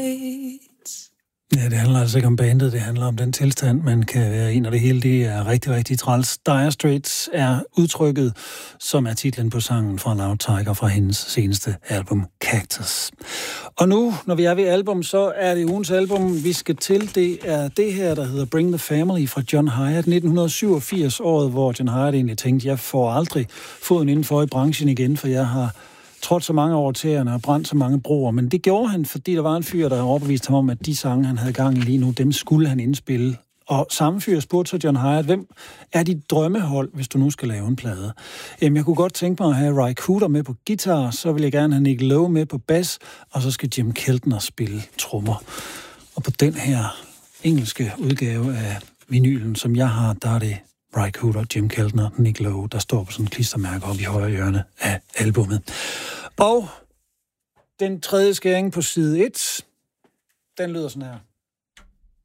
Ja, det handler altså ikke om bandet, det handler om den tilstand, man kan være i, når det hele det er rigtig, rigtig træls. Dire Straits er udtrykket, som er titlen på sangen fra Loud Tiger fra hendes seneste album, Cactus. Og nu, når vi er ved album, så er det ugens album, vi skal til. Det er det her, der hedder Bring the Family fra John Hiatt, 1987, året, hvor John Hiatt egentlig tænkte, jeg får aldrig foden indenfor i branchen igen, for jeg har trådt så mange over tæerne og brændt så mange broer, men det gjorde han, fordi der var en fyr, der overbeviste ham om, at de sange, han havde gang i lige nu, dem skulle han indspille. Og samme fyr spurgte så John Hiatt, hvem er dit drømmehold, hvis du nu skal lave en plade? Jamen, jeg kunne godt tænke mig at have Ry Cooder med på guitar, så vil jeg gerne have Nick Lowe med på bas, og så skal Jim Keltner spille trommer. Og på den her engelske udgave af vinylen, som jeg har, der er det Ry Cooder, Jim Keltner, Nick Lowe, der står på sådan en klistermærke oppe i højre hjørne af albummet. Og den tredje skæring på side 1, den lyder sådan her.